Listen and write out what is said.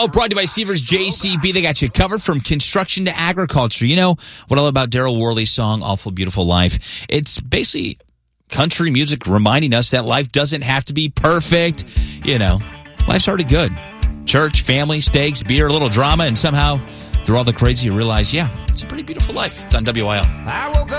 Oh, brought to you by Seavers JCB. They got you covered from construction to agriculture. You know what I love about Daryl Worley's song, Awful Beautiful Life? It's basically country music reminding us that life doesn't have to be perfect. You know, life's already good. Church, family, steaks, beer, a little drama, and somehow through all the crazy you realize, yeah, it's a pretty beautiful life. It's on WIL. I woke up